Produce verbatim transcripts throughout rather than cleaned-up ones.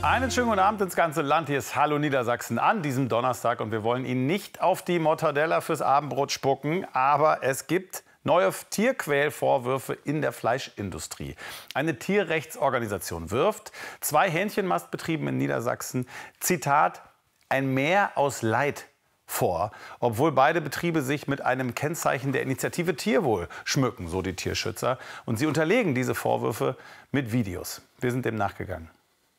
Einen schönen guten Abend ins ganze Land. Hier ist Hallo Niedersachsen an diesem Donnerstag. Und wir wollen Ihnen nicht auf die Mortadella fürs Abendbrot spucken. Aber es gibt neue Tierquälvorwürfe in der Fleischindustrie. Eine Tierrechtsorganisation wirft zwei Hähnchenmastbetrieben in Niedersachsen, Zitat, ein Meer aus Leid vor, obwohl beide Betriebe sich mit einem Kennzeichen der Initiative Tierwohl schmücken, so die Tierschützer. Und sie unterlegen diese Vorwürfe mit Videos. Wir sind dem nachgegangen.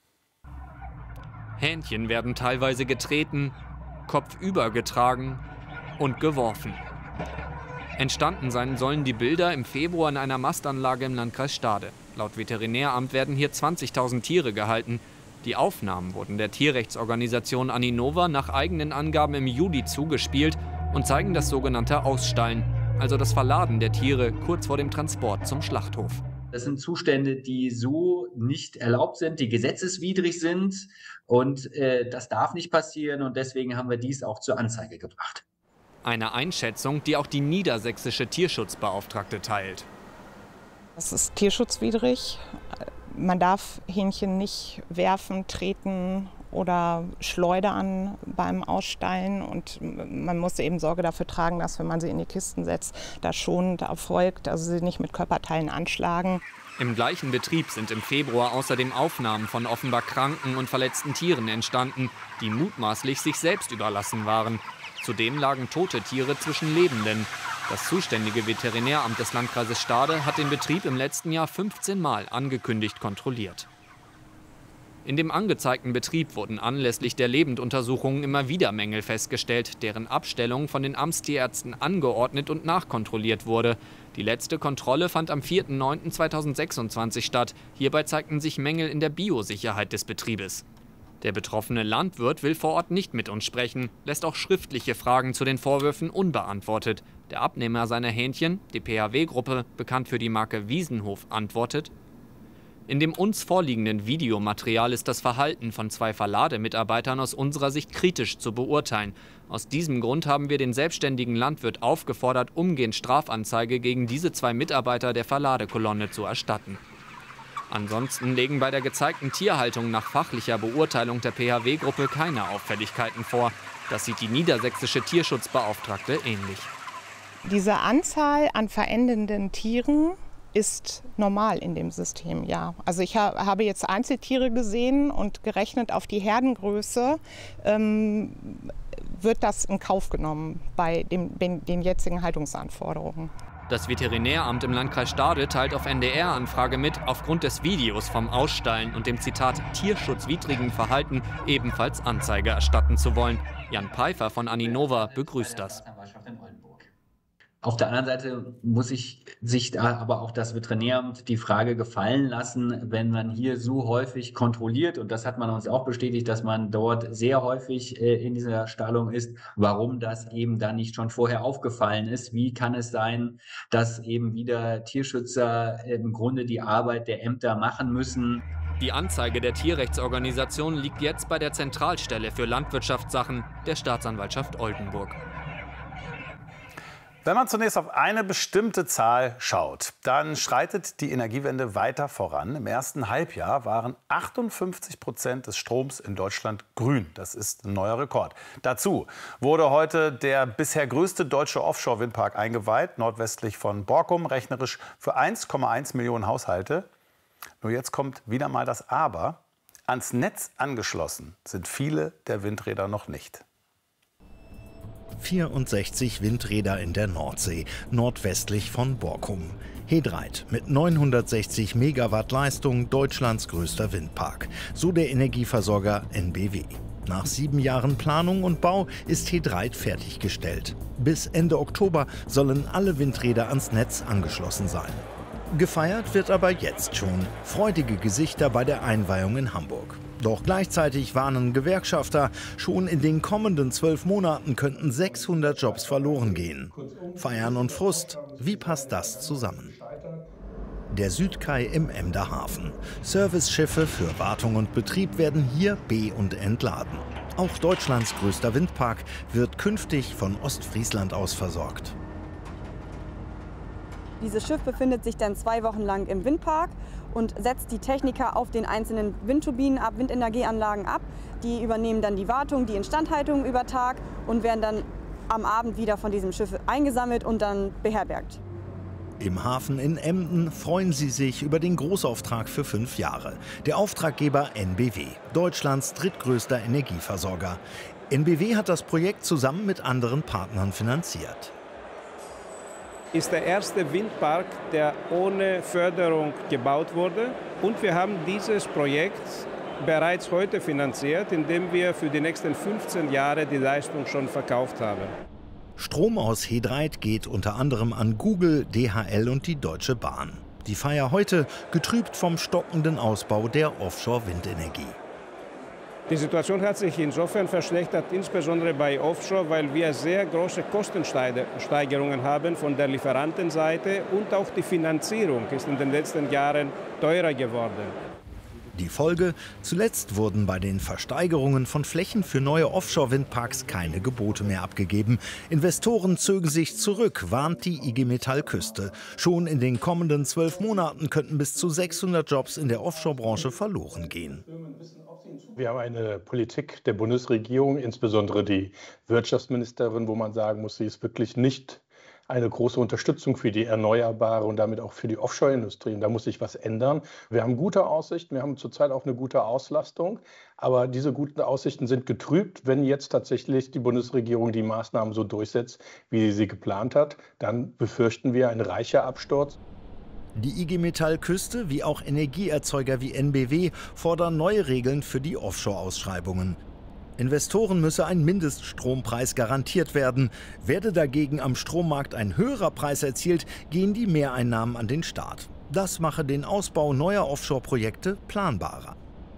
Hähnchen werden teilweise getreten, kopfüber getragen und geworfen. Entstanden sein sollen die Bilder im Februar in einer Mastanlage im Landkreis Stade. Laut Veterinäramt werden hier zwanzigtausend Tiere gehalten. Die Aufnahmen wurden der Tierrechtsorganisation Aninova nach eigenen Angaben im Juli zugespielt und zeigen das sogenannte Ausstallen, also das Verladen der Tiere kurz vor dem Transport zum Schlachthof. Das sind Zustände, die so nicht erlaubt sind, die gesetzeswidrig sind und äh, das darf nicht passieren und deswegen haben wir dies auch zur Anzeige gebracht. Eine Einschätzung, die auch die niedersächsische Tierschutzbeauftragte teilt. Das ist tierschutzwidrig. Man darf Hähnchen nicht werfen, treten oder schleudern beim Ausstallen. Und man muss eben Sorge dafür tragen, dass, wenn man sie in die Kisten setzt, das schonend erfolgt, also sie nicht mit Körperteilen anschlagen. Im gleichen Betrieb sind im Februar außerdem Aufnahmen von offenbar kranken und verletzten Tieren entstanden, die mutmaßlich sich selbst überlassen waren. Zudem lagen tote Tiere zwischen Lebenden. Das zuständige Veterinäramt des Landkreises Stade hat den Betrieb im letzten Jahr fünfzehn Mal angekündigt kontrolliert. In dem angezeigten Betrieb wurden anlässlich der Lebenduntersuchungen immer wieder Mängel festgestellt, deren Abstellung von den Amtstierärzten angeordnet und nachkontrolliert wurde. Die letzte Kontrolle fand am vierten neunten zweitausendsechsundzwanzig statt. Hierbei zeigten sich Mängel in der Biosicherheit des Betriebes. Der betroffene Landwirt will vor Ort nicht mit uns sprechen, lässt auch schriftliche Fragen zu den Vorwürfen unbeantwortet. Der Abnehmer seiner Hähnchen, die P H W-Gruppe, bekannt für die Marke Wiesenhof, antwortet: In dem uns vorliegenden Videomaterial ist das Verhalten von zwei Verlademitarbeitern aus unserer Sicht kritisch zu beurteilen. Aus diesem Grund haben wir den selbstständigen Landwirt aufgefordert, umgehend Strafanzeige gegen diese zwei Mitarbeiter der Verladekolonne zu erstatten. Ansonsten legen bei der gezeigten Tierhaltung nach fachlicher Beurteilung der P H W-Gruppe keine Auffälligkeiten vor. Das sieht die niedersächsische Tierschutzbeauftragte ähnlich. Diese Anzahl an verendenden Tieren ist normal in dem System, ja. Also ich ha habe jetzt Einzeltiere gesehen und gerechnet auf die Herdengröße ähm, wird das in Kauf genommen bei dem, den, den jetzigen Haltungsanforderungen. Das Veterinäramt im Landkreis Stade teilt auf N D R-Anfrage mit, aufgrund des Videos vom Ausstallen und dem Zitat tierschutzwidrigen Verhalten ebenfalls Anzeige erstatten zu wollen. Jan Pfeiffer von Aninova begrüßt das. Auf der anderen Seite muss ich sich da aber auch das Veterinäramt die Frage gefallen lassen, wenn man hier so häufig kontrolliert, und das hat man uns auch bestätigt, dass man dort sehr häufig äh, in dieser Stallung ist, warum das eben dann nicht schon vorher aufgefallen ist. Wie kann es sein, dass eben wieder Tierschützer im Grunde die Arbeit der Ämter machen müssen? Die Anzeige der Tierrechtsorganisation liegt jetzt bei der Zentralstelle für Landwirtschaftssachen der Staatsanwaltschaft Oldenburg. Wenn man zunächst auf eine bestimmte Zahl schaut, dann schreitet die Energiewende weiter voran. Im ersten Halbjahr waren achtundfünfzig Prozent des Stroms in Deutschland grün. Das ist ein neuer Rekord. Dazu wurde heute der bisher größte deutsche Offshore-Windpark eingeweiht, nordwestlich von Borkum, rechnerisch für eins Komma eins Millionen Haushalte. Nur jetzt kommt wieder mal das Aber. Ans Netz angeschlossen sind viele der Windräder noch nicht. vierundsechzig Windräder in der Nordsee, nordwestlich von Borkum. He drei mit neunhundertsechzig Megawatt Leistung, Deutschlands größter Windpark. So der Energieversorger N B W. Nach sieben Jahren Planung und Bau ist He drei fertiggestellt. Bis Ende Oktober sollen alle Windräder ans Netz angeschlossen sein. Gefeiert wird aber jetzt schon. Freudige Gesichter bei der Einweihung in Hamburg. Doch gleichzeitig warnen Gewerkschafter, schon in den kommenden zwölf Monaten könnten sechshundert Jobs verloren gehen. Feiern und Frust, wie passt das zusammen? Der Südkai im Emder Hafen. Serviceschiffe für Wartung und Betrieb werden hier be- und entladen. Auch Deutschlands größter Windpark wird künftig von Ostfriesland aus versorgt. Dieses Schiff befindet sich dann zwei Wochen lang im Windpark und setzt die Techniker auf den einzelnen Windturbinen ab, Windenergieanlagen ab. Die übernehmen dann die Wartung, die Instandhaltung über Tag und werden dann am Abend wieder von diesem Schiff eingesammelt und dann beherbergt. Im Hafen in Emden freuen sie sich über den Großauftrag für fünf Jahre. Der Auftraggeber N B W, Deutschlands drittgrößter Energieversorger. N B W hat das Projekt zusammen mit anderen Partnern finanziert. Ist der erste Windpark, der ohne Förderung gebaut wurde. Und wir haben dieses Projekt bereits heute finanziert, indem wir für die nächsten fünfzehn Jahre die Leistung schon verkauft haben. Strom aus He-Dreit geht unter anderem an Google, D H L und die Deutsche Bahn. Die Feier heute getrübt vom stockenden Ausbau der Offshore-Windenergie. Die Situation hat sich insofern verschlechtert, insbesondere bei Offshore, weil wir sehr große Kostensteigerungen haben von der Lieferantenseite und auch die Finanzierung ist in den letzten Jahren teurer geworden. Die Folge: Zuletzt wurden bei den Versteigerungen von Flächen für neue Offshore-Windparks keine Gebote mehr abgegeben. Investoren zögen sich zurück, warnt die I G Metall Küste. Schon in den kommenden zwölf Monaten könnten bis zu sechshundert Jobs in der Offshore-Branche verloren gehen. Wir haben eine Politik der Bundesregierung, insbesondere die Wirtschaftsministerin, wo man sagen muss, sie ist wirklich nicht eine große Unterstützung für die Erneuerbare und damit auch für die Offshore-Industrie. Und da muss sich was ändern. Wir haben gute Aussichten, wir haben zurzeit auch eine gute Auslastung. Aber diese guten Aussichten sind getrübt, wenn jetzt tatsächlich die Bundesregierung die Maßnahmen so durchsetzt, wie sie sie geplant hat. Dann befürchten wir einen reicher Absturz. Die I G Metall Küste wie auch Energieerzeuger wie N B W fordern neue Regeln für die Offshore-Ausschreibungen. Investoren müsse ein Mindeststrompreis garantiert werden. Werde dagegen am Strommarkt ein höherer Preis erzielt, gehen die Mehreinnahmen an den Staat. Das mache den Ausbau neuer Offshore-Projekte planbarer.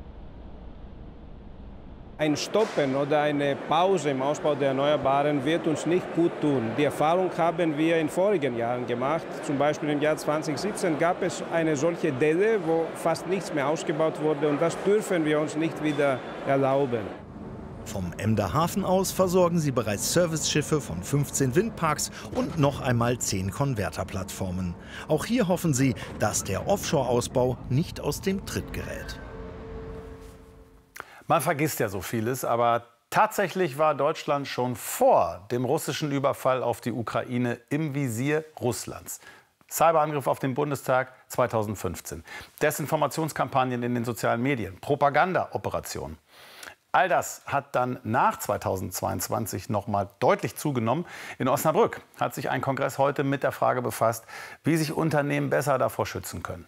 Ein Stoppen oder eine Pause im Ausbau der Erneuerbaren wird uns nicht gut tun. Die Erfahrung haben wir in vorigen Jahren gemacht. Zum Beispiel im Jahr zweitausendsiebzehn gab es eine solche Delle, wo fast nichts mehr ausgebaut wurde. Und das dürfen wir uns nicht wieder erlauben. Vom Emder Hafen aus versorgen sie bereits Serviceschiffe von fünfzehn Windparks und noch einmal zehn Konverterplattformen. Auch hier hoffen sie, dass der Offshore-Ausbau nicht aus dem Tritt gerät. Man vergisst ja so vieles, aber tatsächlich war Deutschland schon vor dem russischen Überfall auf die Ukraine im Visier Russlands. Cyberangriff auf den Bundestag zweitausendfünfzehn, Desinformationskampagnen in den sozialen Medien, Propagandaoperationen. All das hat dann nach zweitausendzweiundzwanzig noch mal deutlich zugenommen. In Osnabrück hat sich ein Kongress heute mit der Frage befasst, wie sich Unternehmen besser davor schützen können.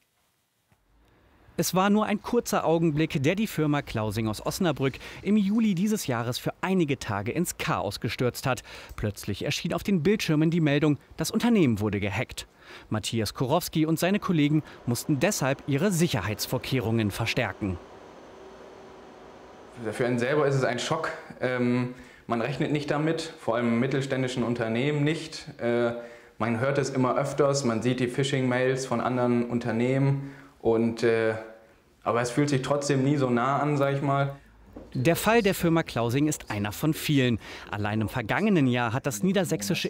Es war nur ein kurzer Augenblick, der die Firma Klausing aus Osnabrück im Juli dieses Jahres für einige Tage ins Chaos gestürzt hat. Plötzlich erschien auf den Bildschirmen die Meldung, das Unternehmen wurde gehackt. Matthias Kurowski und seine Kollegen mussten deshalb ihre Sicherheitsvorkehrungen verstärken. Für einen selber ist es ein Schock. Ähm, man rechnet nicht damit, vor allem im mittelständischen Unternehmen nicht. Äh, man hört es immer öfters, man sieht die Phishing-Mails von anderen Unternehmen. Und, äh, aber es fühlt sich trotzdem nie so nah an, sag ich mal. Der Fall der Firma Klausing ist einer von vielen. Allein im vergangenen Jahr hat das niedersächsische